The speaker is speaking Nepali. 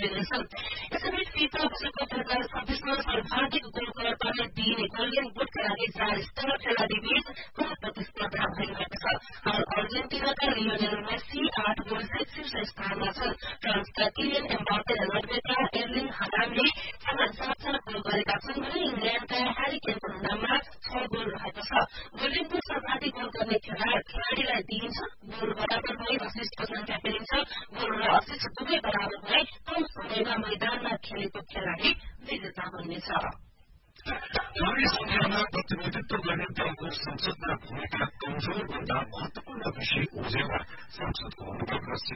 दिनेछन्। यसैबीच फिफा विश्वकप 2026मा सर्वाधिक गोल गर्दालाई दिइने गोल्डन बुटका लागि 4 स्टार खेलाड़ीबीच कुनै प्रतिस्पर्धा भइरहेको छ। हाल अर्जेन्टिनाका लियोनेल मेस्सी 8 गोलसहित शीर्ष स्थानमा छन्। फ्रान्सका किलियन एम्बापे र नर्वेका एर्लिङ हालान्डले 7 गोल गरेका छन् भने इङ्ल्याण्डका ह्यारी केनको नाममा 6 गोल रहेको छ। गोल्डन बुट सर्वाधिक गोल गर्ने खेलाड़ीलाई दिइन्छ। गोल बराबर भए असिस्ट संख्या फेरिन्छ। गोल र असिस्ट दुवै बराबर भए कम समयमा मैदानमा खेलेको खेलाड़ी विजेता बन्नेछ। थोरै संख्यामा प्रतिनिधित्व गर्ने दलको संसदमा भूमिका कमजोर भन्दा महत्वपूर्ण विषय उर्जेमा संसदको अनुगमन